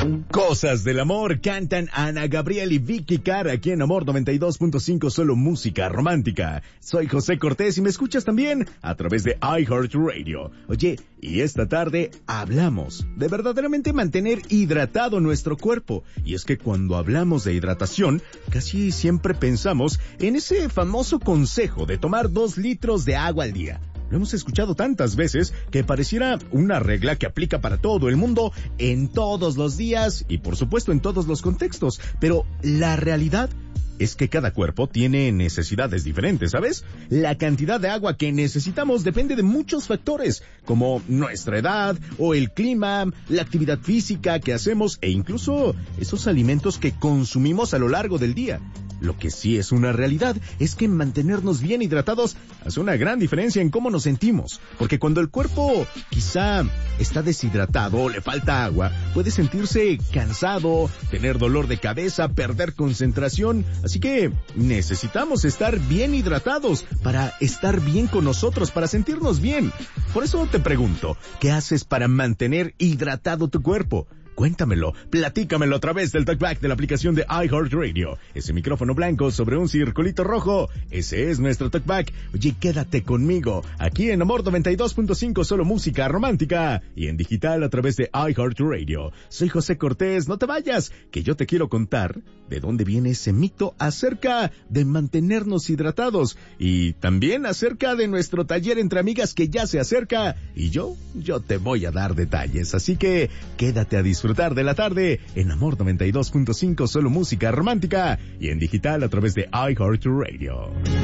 Cosas del amor cantan Ana Gabriel y Vicky Cara aquí en Amor 92.5, solo música romántica. Soy José Cortés y me escuchas también a través de iHeartRadio. Oye, y esta tarde hablamos de verdaderamente mantener hidratado nuestro cuerpo. Y es que cuando hablamos de hidratación, casi siempre pensamos en ese famoso consejo de tomar 2 litros de agua al día. Lo hemos escuchado tantas veces que pareciera una regla que aplica para todo el mundo, en todos los días y por supuesto en todos los contextos. Pero la realidad es que cada cuerpo tiene necesidades diferentes, ¿sabes? La cantidad de agua que necesitamos depende de muchos factores, como nuestra edad o el clima, la actividad física que hacemos e incluso esos alimentos que consumimos a lo largo del día. Lo que sí es una realidad es que mantenernos bien hidratados hace una gran diferencia en cómo nos sentimos. Porque cuando el cuerpo quizá está deshidratado o le falta agua, puede sentirse cansado, tener dolor de cabeza, perder concentración. Así que necesitamos estar bien hidratados para estar bien con nosotros, para sentirnos bien. Por eso te pregunto, ¿qué haces para mantener hidratado tu cuerpo? Cuéntamelo, platícamelo a través del talkback de la aplicación de iHeartRadio. Ese micrófono blanco sobre un circulito rojo, ese es nuestro talkback. Oye, quédate conmigo, aquí en Amor 92.5, solo música romántica, y en digital a través de iHeartRadio. Soy José Cortés, no te vayas, que yo te quiero contar de dónde viene ese mito acerca de mantenernos hidratados, y también acerca de nuestro taller entre amigas que ya se acerca, y yo te voy a dar detalles. Así que quédate a disfrutar de la tarde en Amor 92.5, solo música romántica, y en digital a través de iHeartRadio.